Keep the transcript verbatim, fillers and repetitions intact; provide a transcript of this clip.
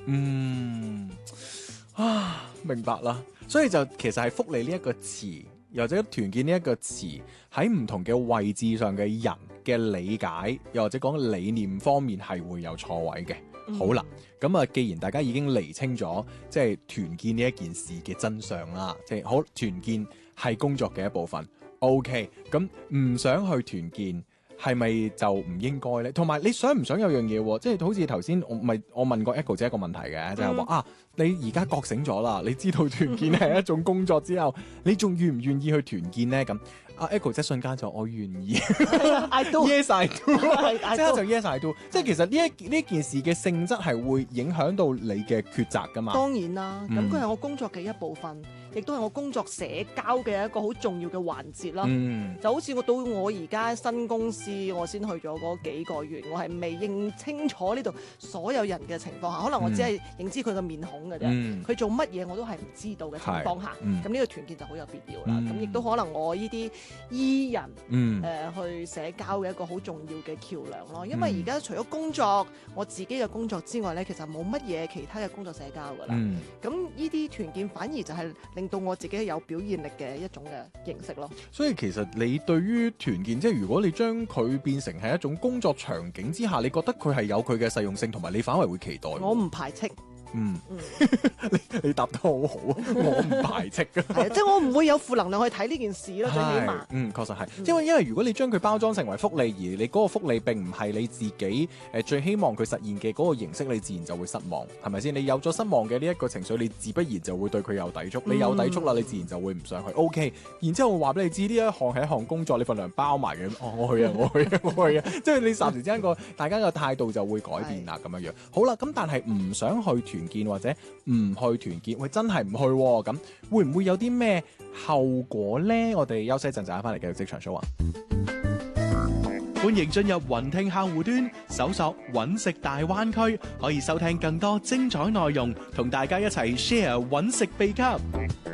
嗯，啊，明白啦。所以就其實係福利呢一個詞，又或者團建呢一個詞喺唔同嘅位置上嘅人嘅理解，又或者講理念方面係會有錯位嘅。嗯、好啦，咁啊，既然大家已經釐清咗即係團建呢一件事嘅真相啦，即係好團建係工作嘅一部分。OK， 咁唔想去團建係咪就唔應該呢？同埋你想唔想有樣嘢？即係好似頭先我咪我問過 Echo 姐一個問題嘅，就係、是、話啊，你而家覺醒咗啦，你知道團建係一種工作之後，你仲願唔願意去團建呢？咁阿 Echo 姐瞬間就我願意 ，I do，Yes I do，即刻就 Yes I do。即係其實呢一呢件事嘅性質係會影響到你嘅抉擇噶嘛。 當然啦，咁佢係我工作嘅一部分，亦都係我工作社交嘅一個好重要嘅環節啦。嗯、就好似我到我而家新公司，我先去咗嗰幾個月，我係未認清楚呢度所有人嘅情況下，可能我只係認知佢嘅面孔嘅啫。佢、嗯、做乜嘢我都係唔知道嘅情況下，咁呢、嗯、個團建就好有必要啦。咁亦都可能我呢啲依人誒、嗯呃、去社交嘅一個好重要嘅橋梁咯。因為而家除咗工作，我自己嘅工作之外咧，其實冇乜嘢其他嘅工作社交噶啦。咁呢啲團建反而就係令到我自己有表現力嘅一種嘅形式咯。 所以其實你對於團建，即係如果你將佢變成係一種工作場景之下，你覺得佢係有佢嘅實用性，同埋你反為會期待。 我唔排斥。 嗯，你你答得好好，我唔排斥噶， 係即係我唔會有負能量去睇呢件事咯，最起碼。 嗯，確實係，因為因為如果你將佢包裝成為福利，而你嗰個福利並唔係你自己誒最希望佢實現嘅嗰個形式，你自然就會失望，係咪先？你有咗失望嘅呢一個情緒，你自不然就會對佢有抵觸，你有抵觸啦，你自然就會唔想去。O K，然之後我話俾你知，呢一項係一項工作，你份糧包埋嘅，哦，我去啊，我去啊，我去啊，即係你霎時之間個大家嘅態度就會改變啦，咁樣樣。好啦，咁但係唔想去團建或者唔去團建，喂，真係唔去咁、啊，會唔會有啲咩後果呢？我哋休息一陣，陣翻嚟繼續職場 show 啊！歡迎進入雲聽客戶端，搜索揾食大灣區，可以收聽更多精彩內容，同大家一齊 share 揾食秘笈。